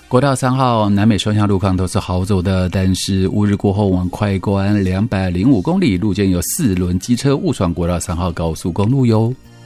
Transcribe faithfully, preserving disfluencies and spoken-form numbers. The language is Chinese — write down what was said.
国道三号南北双向路况都是好走的，但是乌日过后往快关两百零五公里，路肩有四轮机车误闯国道三号高速公路哟。